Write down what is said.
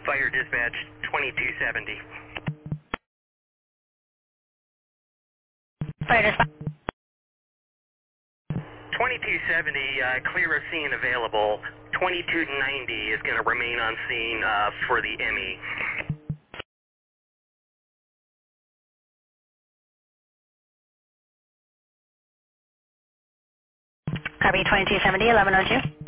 Fire dispatch 2270. Fire dispatch. 2270, clear of scene available. 2290 is going to remain on scene for the ME. Copy 2270, 1102.